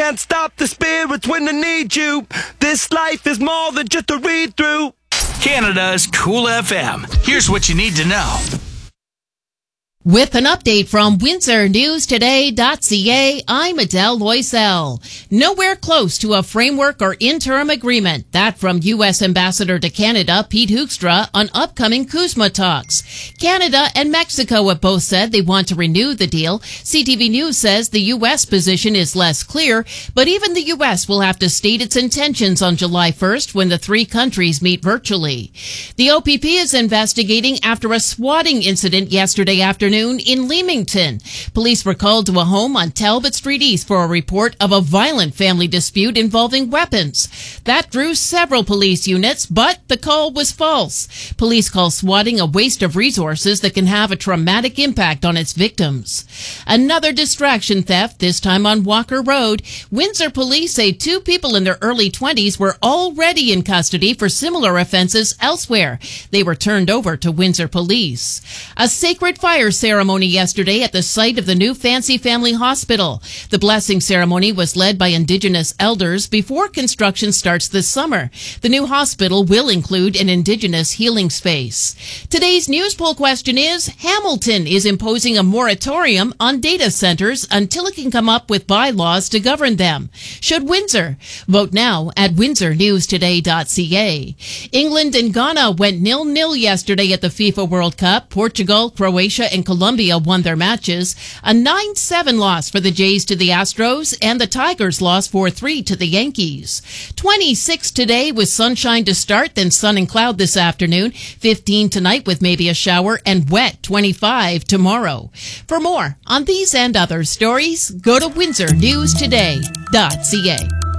can't stop the spirits when they need you. This life is more than just a read-through. Canada's Cool FM. Here's what you need to know. With an update from WindsorNewsToday.ca, I'm Adele Loisel. Nowhere close to a framework or interim agreement. That from U.S. Ambassador to Canada, Pete Hoekstra, on upcoming CUSMA talks. Canada and Mexico have both said they want to renew the deal. CTV News says the U.S. position is less clear, but even the U.S. will have to state its intentions on July 1st when the three countries meet virtually. The OPP is investigating after a swatting incident yesterday afternoon in Leamington. Police were called to a home on Talbot Street East for a report of a violent family dispute involving weapons. That drew several police units, but the call was false. Police call swatting a waste of resources that can have a traumatic impact on its victims. Another distraction theft, this time on Walker Road. Windsor police say two people in their early 20s were already in custody for similar offenses elsewhere. They were turned over to Windsor police. A sacred fire ceremony yesterday at the site of the new Fancy Family Hospital. The blessing ceremony was led by Indigenous elders before construction starts this summer. The new hospital will include an Indigenous healing space. Today's news poll question is, Hamilton is imposing a moratorium on data centers until it can come up with bylaws to govern them. Should Windsor? Vote now at WindsorNewsToday.ca. England and Ghana went 0-0 yesterday at the FIFA World Cup. Portugal, Croatia, and Colombia won their matches. A 9-7 loss for the Jays to the Astros, and the Tigers lost 4-3 to the Yankees. 26 today with sunshine to start, then sun and cloud this afternoon. 15 tonight with maybe a shower, and wet 25 tomorrow. For more on these and other stories, go to WindsorNewsToday.ca.